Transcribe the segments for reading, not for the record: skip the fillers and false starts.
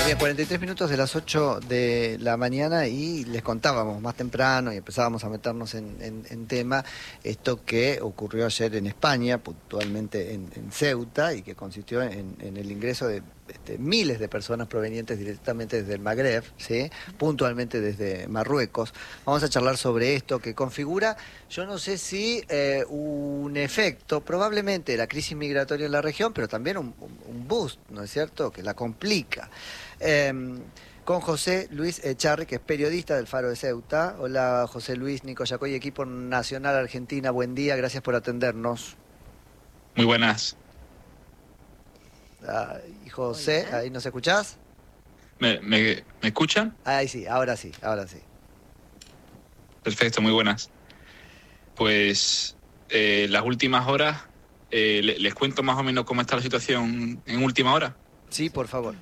Bien, 43 minutos de las 8 de la mañana y les contábamos más temprano y empezábamos a meternos en tema esto que ocurrió ayer en España, puntualmente en Ceuta, y que consistió en el ingreso de miles de personas provenientes directamente desde el Magreb, ¿sí? Puntualmente desde Marruecos. Vamos a charlar sobre esto que configura, yo no sé si un efecto, probablemente de la crisis migratoria en la región, pero también un boost, ¿no es cierto?, que la complica. Con José Luis Echarri, que es periodista del Faro de Ceuta. Hola, José Luis, Nico Yacoy, equipo nacional Argentina, buen día, gracias por atendernos. Muy buenas. Y José, ¿ahí nos escuchás? ¿Me escuchan? Ahí sí, ahora sí, ahora sí. Perfecto, muy buenas. Pues las últimas horas, les cuento más o menos cómo está la situación en última hora. Sí, por favor.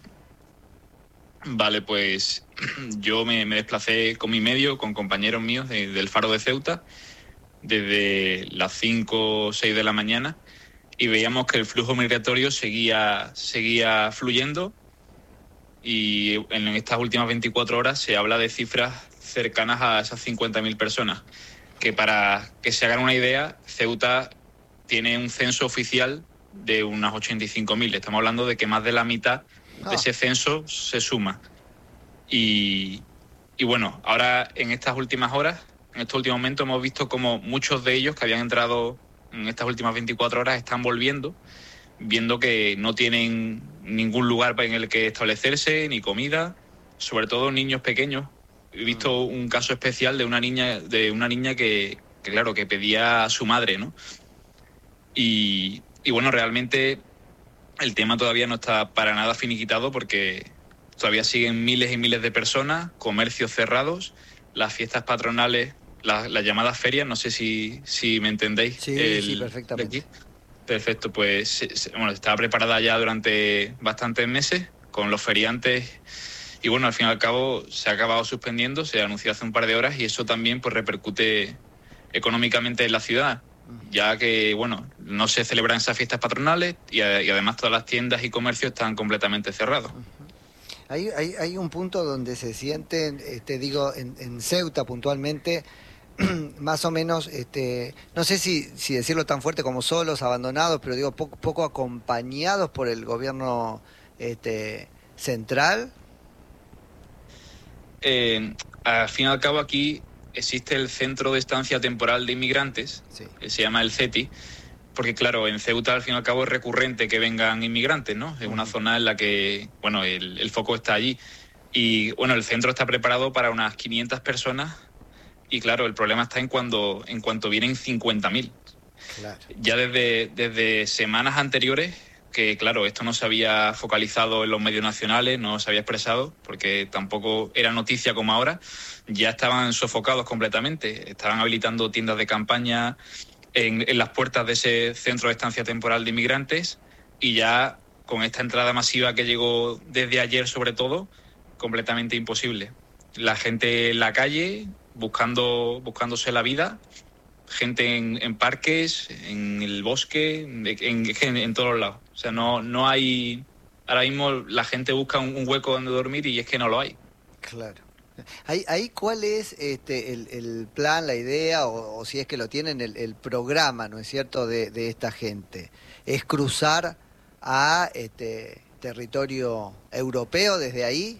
Vale, pues yo me desplacé con mi medio, con compañeros míos del Faro de Ceuta, desde las 5 o 6 de la mañana, y veíamos que el flujo migratorio seguía fluyendo, y en estas últimas 24 horas se habla de cifras cercanas a esas 50.000 personas, que para que se hagan una idea, Ceuta tiene un censo oficial de unas 85.000. Estamos hablando de que más de la mitad de ese censo se suma. Y bueno, ahora en estas últimas horas, en estos últimos momentos, hemos visto como muchos de ellos que habían entrado en estas últimas 24 horas están volviendo, viendo que no tienen ningún lugar en el que establecerse, ni comida, sobre todo niños pequeños. He visto un caso especial de una niña que claro, que pedía a su madre, ¿no? Y bueno, realmente el tema todavía no está para nada finiquitado, porque todavía siguen miles y miles de personas, comercios cerrados, las fiestas patronales, las llamadas ferias, no sé si me entendéis. Sí, perfectamente. Perfecto, pues bueno, está preparada ya durante bastantes meses con los feriantes, y bueno, al fin y al cabo se ha acabado suspendiendo, se anunció hace un par de horas, y eso también pues repercute económicamente en la ciudad, ya que bueno, no se celebran esas fiestas patronales y además todas las tiendas y comercios están completamente cerrados. Hay un punto donde se sienten, en Ceuta puntualmente, más o menos, no sé si decirlo tan fuerte como solos, abandonados, pero digo poco acompañados por el gobierno central. Al fin y al cabo aquí existe el Centro de Estancia Temporal de Inmigrantes, sí, que se llama el CETI, porque claro, en Ceuta al fin y al cabo es recurrente que vengan inmigrantes, ¿no? Es una zona en la que, bueno, el foco está allí. Y bueno, el centro está preparado para unas 500 personas, y claro, el problema está en cuanto vienen 50.000. Claro. Ya desde semanas anteriores, que claro, esto no se había focalizado en los medios nacionales, no se había expresado, porque tampoco era noticia como ahora, ya estaban sofocados completamente, estaban habilitando tiendas de campaña en las puertas de ese centro de estancia temporal de inmigrantes, y ya con esta entrada masiva que llegó desde ayer sobre todo, completamente imposible. La gente en la calle buscándose la vida, gente en parques, en el bosque, en todos lados. O sea, no hay... Ahora mismo la gente busca un hueco donde dormir y es que no lo hay. Claro. Ahí ¿cuál es el plan, la idea, o si es que lo tienen, el programa, ¿no es cierto?, de esta gente? ¿Es cruzar a territorio europeo desde ahí?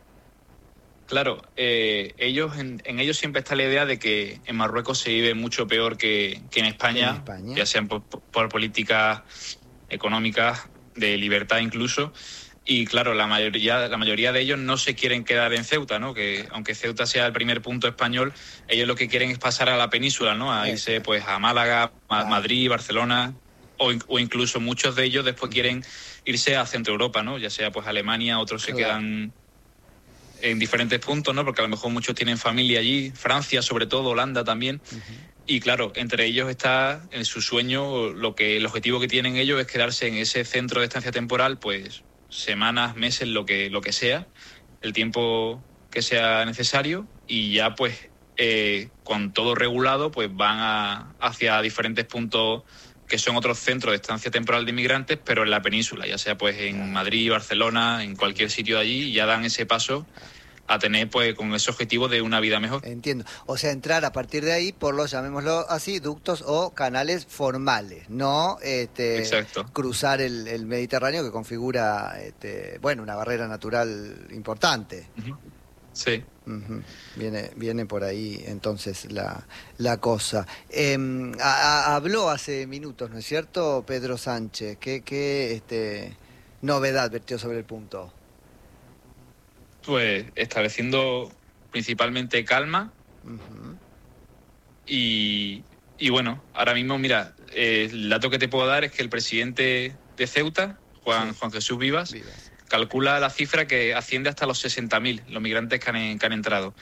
Claro, en ellos siempre está la idea de que en Marruecos se vive mucho peor que en España, ya sean por políticas económicas, de libertad incluso. Y claro, la mayoría de ellos no se quieren quedar en Ceuta, ¿no? Que aunque Ceuta sea el primer punto español, ellos lo que quieren es pasar a la península, ¿no? A irse pues a Málaga, Madrid, Barcelona, o incluso muchos de ellos después quieren irse a Centro Europa, ¿no? Ya sea pues Alemania, otros se quedan en diferentes puntos, ¿no? Porque a lo mejor muchos tienen familia allí, Francia sobre todo, Holanda también. Y claro, entre ellos está en su sueño, el objetivo que tienen ellos es quedarse en ese centro de estancia temporal, pues semanas, meses, lo que sea, el tiempo que sea necesario, y ya pues con todo regulado pues van hacia diferentes puntos que son otros centros de estancia temporal de inmigrantes, pero en la península, ya sea pues en Madrid, Barcelona, en cualquier sitio de allí, ya dan ese paso a tener pues con ese objetivo de una vida mejor. Entiendo. O sea, entrar a partir de ahí por los, llamémoslo así, ductos o canales formales, no Exacto. cruzar el Mediterráneo, que configura bueno, una barrera natural importante. Uh-huh. Sí. Uh-huh. Viene por ahí entonces la cosa. Habló hace minutos, ¿no es cierto, Pedro Sánchez? ¿Qué novedad vertió sobre el punto? Pues estableciendo principalmente calma. Uh-huh. Y bueno, ahora mismo, mira, el dato que te puedo dar es que el presidente de Ceuta, Juan Jesús Vivas, calcula la cifra que asciende hasta los 60.000 los migrantes que han entrado.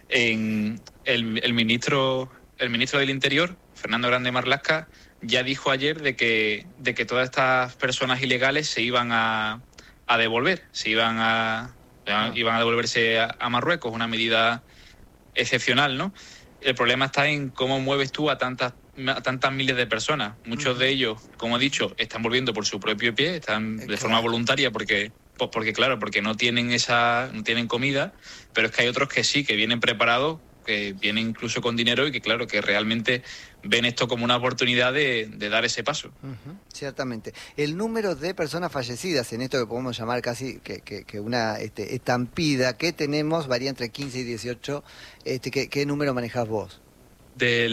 El ministro del Interior, Fernando Grande Marlaska, ya dijo ayer de que todas estas personas ilegales se iban a devolver, iban a devolverse a Marruecos, una medida excepcional, ¿no? El problema está en cómo mueves tú a tantas miles de personas. Muchos de ellos, como he dicho, están volviendo por su propio pie, están de forma voluntaria porque no tienen comida, pero es que hay otros que sí, que vienen preparados, que vienen incluso con dinero y que realmente ven esto como una oportunidad de dar ese paso. Uh-huh, ciertamente. El número de personas fallecidas en esto que podemos llamar casi que una estampida que tenemos varía entre 15 y 18. ¿Qué número manejás vos? De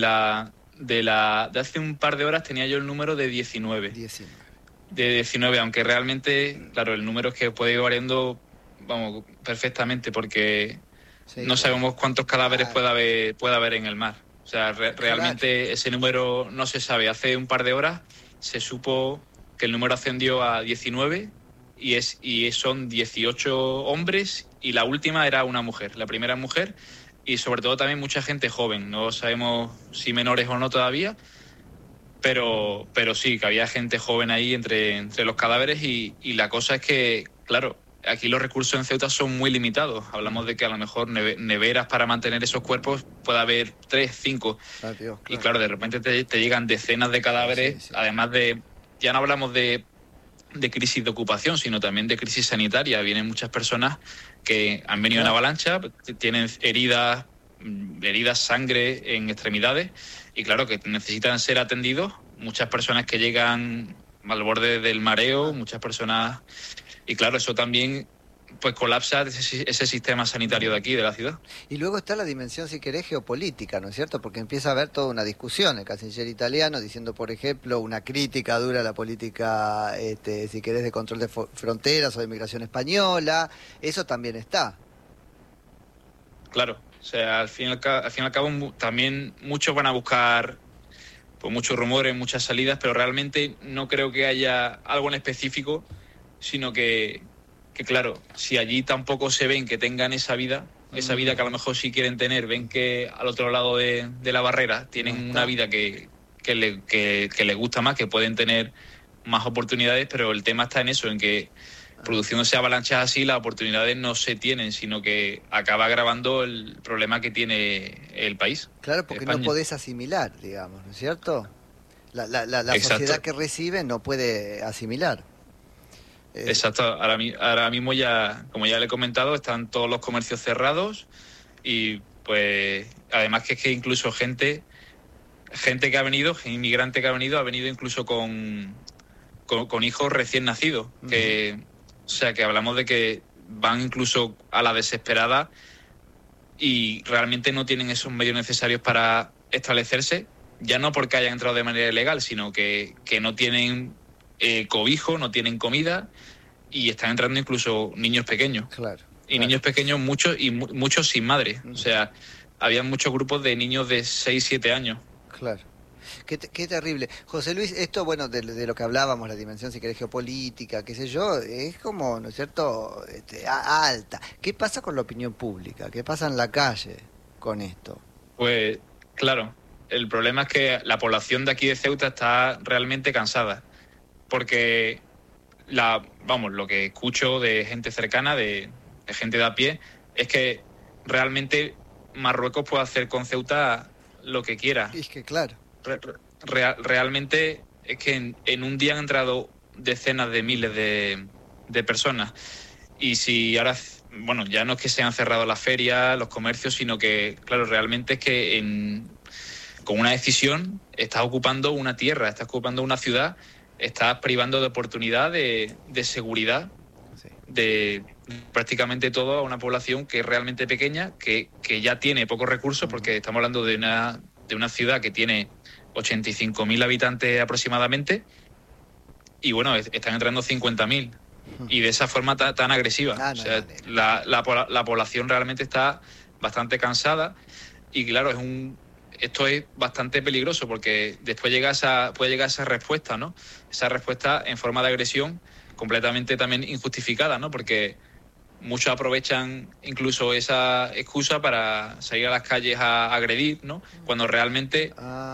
hace un par de horas tenía yo el número de 19. De 19, aunque realmente, claro, el número es que puede ir variando, vamos, perfectamente, porque no sabemos cuántos cadáveres puede haber en el mar. O sea, realmente ese número no se sabe. Hace un par de horas se supo que el número ascendió a 19 y son 18 hombres y la última era una mujer. La primera mujer y sobre todo también mucha gente joven. No sabemos si menores o no todavía, pero sí, que había gente joven ahí entre los cadáveres y la cosa es que, claro, aquí los recursos en Ceuta son muy limitados. Hablamos de que a lo mejor neveras para mantener esos cuerpos puede haber 3, 5. Claro. Y claro, de repente te llegan decenas de cadáveres, sí. Además de, ya no hablamos de crisis de ocupación, sino también de crisis sanitaria. Vienen muchas personas que han venido en avalancha, tienen heridas, sangre en extremidades y claro, que necesitan ser atendidos. Muchas personas que llegan al borde del mareo, muchas personas... Y claro, eso también pues colapsa ese sistema sanitario de aquí, de la ciudad. Y luego está la dimensión, si querés, geopolítica, ¿no es cierto? Porque empieza a haber toda una discusión. El canciller italiano diciendo, por ejemplo, una crítica dura a la política, si querés, de control de fronteras o de inmigración española. Eso también está. Claro, o sea, al fin y al cabo también muchos van a buscar pues muchos rumores, muchas salidas, pero realmente no creo que haya algo en específico, sino que claro, si allí tampoco se ven que tengan esa vida que a lo mejor sí quieren tener, ven que al otro lado de la barrera tienen una vida que les gusta más, que pueden tener más oportunidades, pero el tema está en eso, en que produciéndose avalanchas así, las oportunidades no se tienen, sino que acaba agravando el problema que tiene el país. Claro, porque España. No podés asimilar, digamos, ¿no es cierto? La sociedad que recibe no puede asimilar. Exacto, ahora mismo ya, como ya le he comentado, están todos los comercios cerrados y pues además que es que incluso gente que ha venido, inmigrante que ha venido incluso con hijos recién nacidos, que o sea que hablamos de que van incluso a la desesperada y realmente no tienen esos medios necesarios para establecerse, ya no porque hayan entrado de manera ilegal, sino que no tienen cobijo, no tienen comida y están entrando incluso niños pequeños. Claro. Y niños pequeños muchos sin madre. O sea, había muchos grupos de niños de 6, 7 años. Claro. Qué terrible. José Luis, esto, bueno, de lo que hablábamos, la dimensión, si querés, geopolítica, qué sé yo, es como, ¿no es cierto?, alta. ¿Qué pasa con la opinión pública? ¿Qué pasa en la calle con esto? Pues, claro, el problema es que la población de aquí de Ceuta está realmente cansada. Porque lo que escucho de gente cercana, de gente de a pie, es que realmente Marruecos puede hacer con Ceuta lo que quiera. Es que claro. Realmente es que en un día han entrado decenas de miles de personas. Y si ahora, bueno, ya no es que se han cerrado las ferias, los comercios, sino que, claro, realmente es que con una decisión estás ocupando una tierra, estás ocupando una ciudad, estás privando de oportunidad, de seguridad, Sí. de prácticamente toda una población que es realmente pequeña, que ya tiene pocos recursos, porque estamos hablando de una ciudad que tiene 85.000 habitantes aproximadamente, y bueno, están entrando 50.000, y de esa forma tan agresiva. No, o sea, no. la población realmente está bastante cansada, y claro, esto es bastante peligroso, porque después puede llegar esa respuesta, ¿no? Esa respuesta en forma de agresión completamente también injustificada, ¿no? Porque muchos aprovechan incluso esa excusa para salir a las calles a agredir, ¿no? Cuando realmente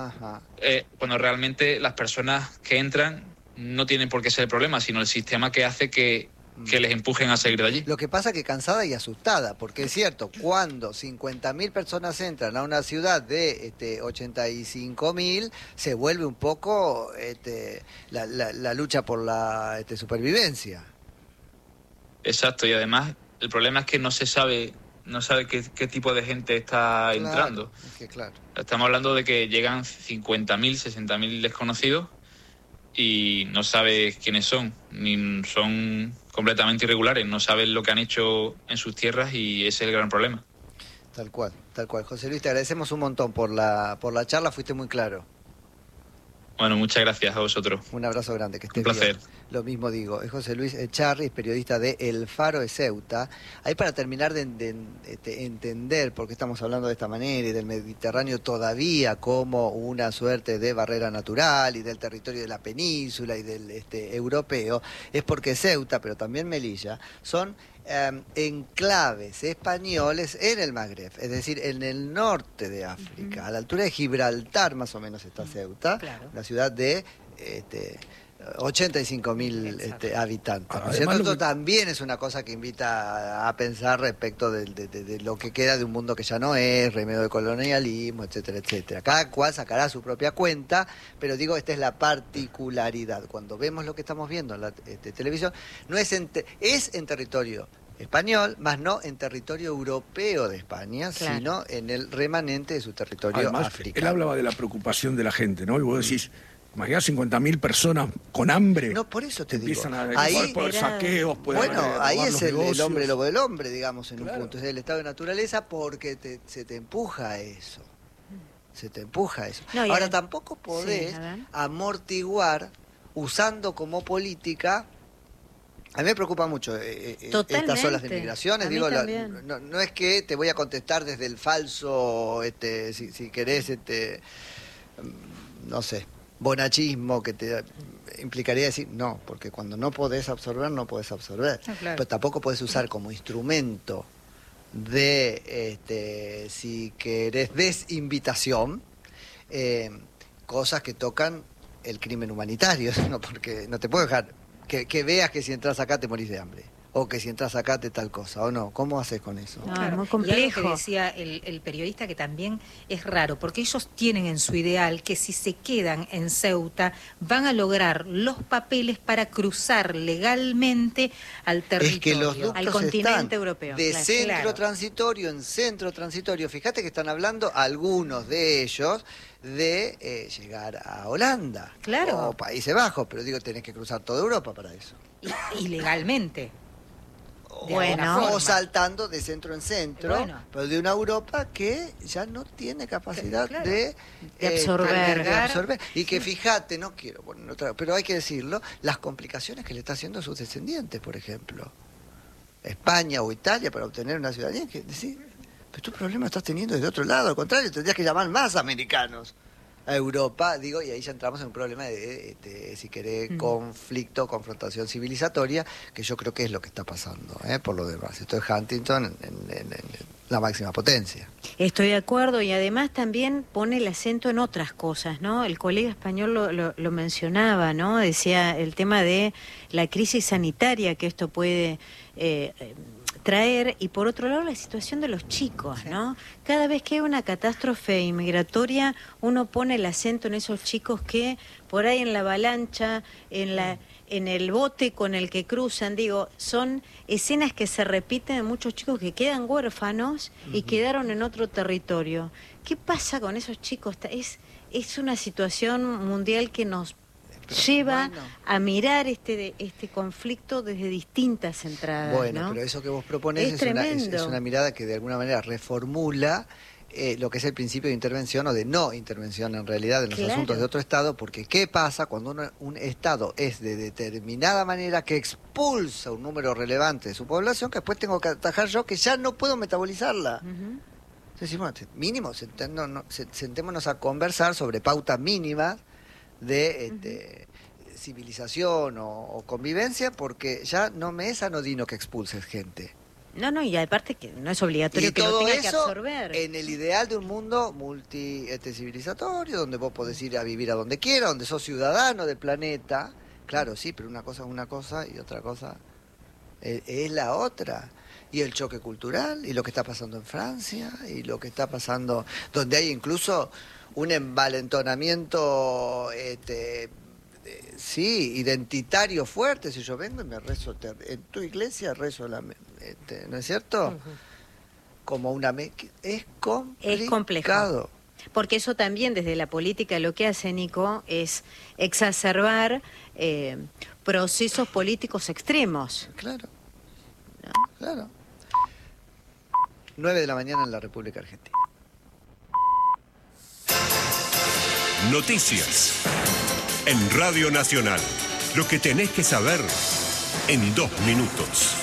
las personas que entran no tienen por qué ser el problema, sino el sistema que hace que les empujen a salir de allí. Lo que pasa es que cansada y asustada, porque es cierto, cuando 50.000 personas entran a una ciudad de 85.000, se vuelve un poco la lucha por la supervivencia. Exacto, y además el problema es que no se sabe qué tipo de gente está entrando. Es que claro. Estamos hablando de que llegan 50.000, 60.000 desconocidos y no sabes quiénes son, ni son completamente irregulares, no sabes lo que han hecho en sus tierras, y ese es el gran problema. Tal cual, tal cual. José Luis, te agradecemos un montón por la charla, fuiste muy claro. Bueno, muchas gracias a vosotros. Un abrazo grande, que estés Un placer. bien. Lo mismo digo, es José Luis Echarri, es periodista de El Faro de Ceuta. Ahí para terminar de entender por qué estamos hablando de esta manera y del Mediterráneo todavía como una suerte de barrera natural y del territorio de la península y del europeo, es porque Ceuta, pero también Melilla, son enclaves españoles en el Magreb, es decir, en el norte de África, a la altura de Gibraltar más o menos está Ceuta, la ciudad de 85.000 habitantes. ¿No es cierto? Esto también es una cosa que invita a pensar respecto de lo que queda de un mundo que ya no es, remedio de colonialismo, etcétera, etcétera. Cada cual sacará su propia cuenta, pero digo, esta es la particularidad. Cuando vemos lo que estamos viendo en la televisión, no es en territorio español, más no en territorio europeo de España, sino en el remanente de su territorio africano. Él hablaba de la preocupación de la gente, ¿no? Y vos decís, imagínate 50.000 personas con hambre. No, por eso te digo. Ahí puede haber saqueos, ahí es el hombre lobo del hombre, digamos, en un punto. Es el estado de naturaleza, porque se te empuja a eso. Se te empuja a eso. No, ahora, tampoco podés amortiguar usando como política. A mí me preocupa mucho estas olas de migraciones. Digo, no es que te voy a contestar desde el falso, si querés, no sé, bonachismo, que te implicaría decir no, porque cuando no podés absorber, no podés absorber. Pero tampoco podés usar como instrumento de, si querés, desinvitación, cosas que tocan el crimen humanitario, ¿no? Porque no te puedo dejar que veas que si entras acá te morís de hambre, o que si entras acá te tal cosa, o no. ¿Cómo haces con eso? No, es muy complejo. Y algo que decía el periodista, que también es raro, porque ellos tienen en su ideal que si se quedan en Ceuta van a lograr los papeles para cruzar legalmente al territorio, es que los ductos al continente europeo. De centro transitorio en centro transitorio. Fíjate que están hablando algunos de ellos de llegar a Holanda o Países Bajos, pero digo, tenés que cruzar toda Europa para eso. Y legalmente. O saltando de centro en centro, pero de una Europa que ya no tiene capacidad de absorber. Y que fíjate, no quiero poner otra, pero hay que decirlo, las complicaciones que le está haciendo a sus descendientes, por ejemplo. España o Italia, para obtener una ciudadanía, que decir, pero tu problema estás teniendo desde otro lado, al contrario, tendrías que llamar más americanos a Europa, digo, y ahí ya entramos en un problema de si querés, conflicto, confrontación civilizatoria, que yo creo que es lo que está pasando, por lo demás. Esto es Huntington en la máxima potencia. Estoy de acuerdo, y además también pone el acento en otras cosas, ¿no? El colega español lo mencionaba, ¿no? Decía el tema de la crisis sanitaria que esto puede traer, y por otro lado la situación de los chicos, ¿no? Cada vez que hay una catástrofe inmigratoria, uno pone el acento en esos chicos que por ahí en la avalancha, en el bote con el que cruzan, digo, son escenas que se repiten de muchos chicos que quedan huérfanos y quedaron en otro territorio. ¿Qué pasa con esos chicos? Es una situación mundial que nos lleva a mirar este conflicto desde distintas entradas. Bueno, ¿no? pero eso que vos propones es una mirada que de alguna manera reformula lo que es el principio de intervención o de no intervención en realidad en los asuntos de otro Estado, porque ¿qué pasa cuando un Estado es de determinada manera que expulsa un número relevante de su población, que después tengo que atajar yo, que ya no puedo metabolizarla? Entonces, bueno, mínimo, sentémonos a conversar sobre pautas mínimas de civilización o convivencia, porque ya no me es anodino que expulses gente. No, y aparte que no es obligatorio que lo tenga que absorber. En el ideal de un mundo civilizatorio, donde vos podés ir a vivir a donde quieras, donde sos ciudadano del planeta. Claro, sí, pero una cosa es una cosa y otra cosa es la otra. Y el choque cultural, y lo que está pasando en Francia, y lo que está pasando, donde hay incluso un envalentonamiento identitario fuerte. Si yo vengo y me rezo en tu iglesia, rezo ¿no es cierto? Como es complicado. Es complejo. Porque eso también desde la política lo que hace, Nico, es exacerbar procesos políticos extremos. Claro. Claro. 9 de la mañana en la República Argentina. Noticias en Radio Nacional. Lo que tenés que saber en 2 minutos.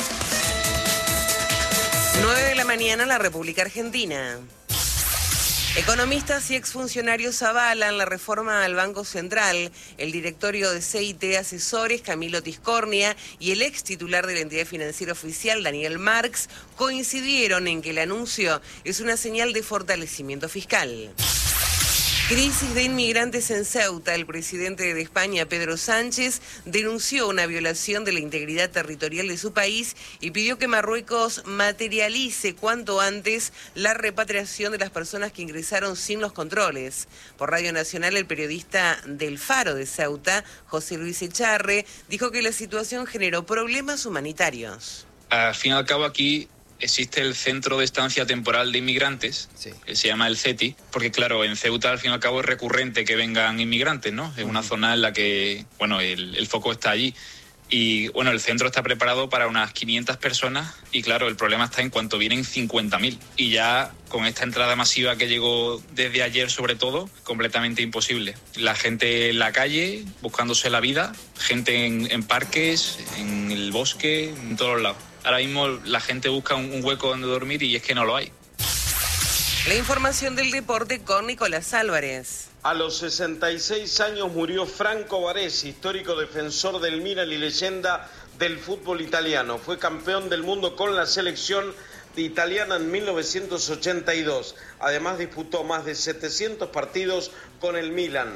9 de la mañana en la República Argentina. Economistas y exfuncionarios avalan la reforma al Banco Central. El directorio de CIT Asesores, Camilo Tiscornia, y el ex titular de la entidad financiera oficial, Daniel Marx, coincidieron en que el anuncio es una señal de fortalecimiento fiscal. Crisis de inmigrantes en Ceuta. El presidente de España, Pedro Sánchez, denunció una violación de la integridad territorial de su país y pidió que Marruecos materialice cuanto antes la repatriación de las personas que ingresaron sin los controles. Por Radio Nacional, el periodista del Faro de Ceuta, José Luis Echarre, dijo que la situación generó problemas humanitarios. Al fin y al cabo aquí existe el Centro de Estancia Temporal de Inmigrantes, que se llama el CETI, porque claro, en Ceuta al fin y al cabo es recurrente que vengan inmigrantes, ¿no? Es una zona en la que, bueno, el foco está allí. Y bueno, el centro está preparado para unas 500 personas y claro, el problema está en cuanto vienen 50.000. Y ya con esta entrada masiva que llegó desde ayer sobre todo, completamente imposible. La gente en la calle, buscándose la vida, gente en parques, en el bosque, en todos lados. Ahora mismo la gente busca un hueco donde dormir y es que no lo hay. La información del deporte con Nicolás Álvarez. A los 66 años murió Franco Baresi, histórico defensor del Milan y leyenda del fútbol italiano. Fue campeón del mundo con la selección italiana en 1982. Además disputó más de 700 partidos con el Milan.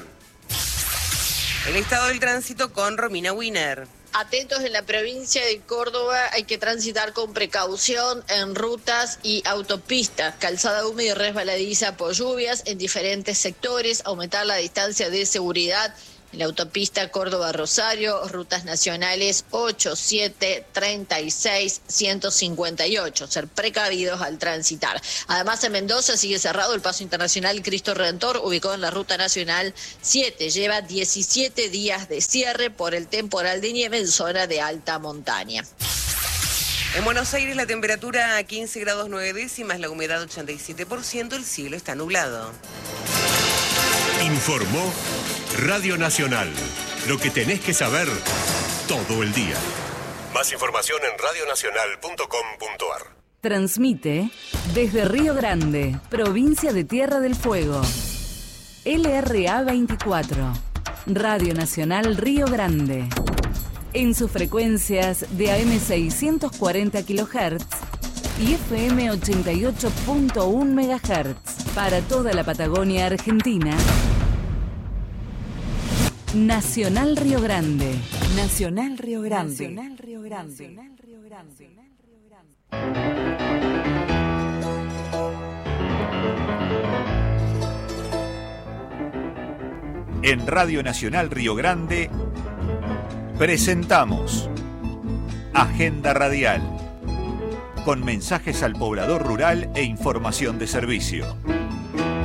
El estado del tránsito con Romina Wiener. Atentos, en la provincia de Córdoba hay que transitar con precaución en rutas y autopistas, calzada húmeda y resbaladiza por lluvias en diferentes sectores, aumentar la distancia de seguridad en la autopista Córdoba-Rosario, rutas nacionales 8, 7, 36, 158, ser precavidos al transitar. Además, en Mendoza sigue cerrado el paso internacional Cristo Redentor, ubicado en la ruta nacional 7. Lleva 17 días de cierre por el temporal de nieve en zona de alta montaña. En Buenos Aires la temperatura a 15 grados 9 décimas, la humedad 87%, el cielo está nublado. Informó Radio Nacional. Lo que tenés que saber todo el día. Más información en radionacional.com.ar. Transmite desde Río Grande, provincia de Tierra del Fuego. LRA 24, Radio Nacional Río Grande. En sus frecuencias de AM 640 kHz y FM 88.1 MHz. Para toda la Patagonia Argentina. Nacional Río Grande. Nacional Río Grande. Nacional Río Grande. Nacional Río Grande. En Radio Nacional Río Grande presentamos Agenda Radial, con mensajes al poblador rural e información de servicio.